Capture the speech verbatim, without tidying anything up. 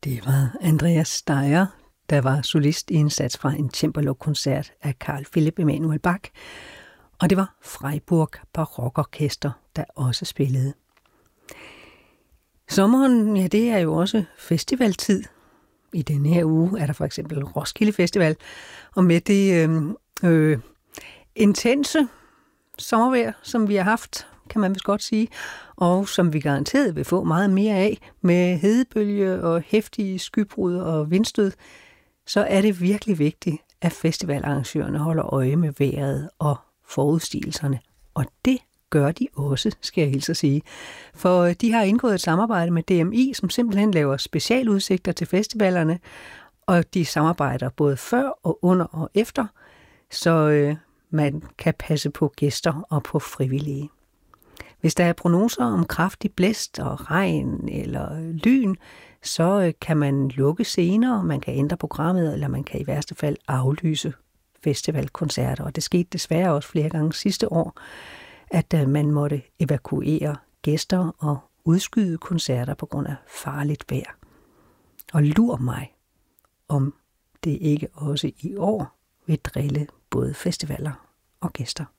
Det var Andreas Steier, der var solist i en sats fra en cembalo-koncert af Carl Philipp Emanuel Bach, og det var Freiburg Barokorkester, der også spillede. Sommeren, ja, det er jo også festivaltid. I denne her uge er der for eksempel Roskilde Festival, og med det øh, øh, intense sommervejr, som vi har haft, kan man vist godt sige, og som vi garanteret vil få meget mere af, med hedebølge og heftige skybrud og vindstød, så er det virkelig vigtigt, at festivalarrangørerne holder øje med vejret og forudstigelserne. Og det gør de også, skal jeg hilse at sige. For de har indgået et samarbejde med D M I, som simpelthen laver specialudsigter til festivalerne, og de samarbejder både før og under og efter, så øh, man kan passe på gæster og på frivillige. Hvis der er prognoser om kraftig blæst og regn eller lyn, så kan man lukke senere, man kan ændre programmet, eller man kan i værste fald aflyse festivalkoncerter. Og det skete desværre også flere gange sidste år, at man måtte evakuere gæster og udskyde koncerter på grund af farligt vejr. Og lur mig, om det ikke også i år vil drille både festivaler og gæster.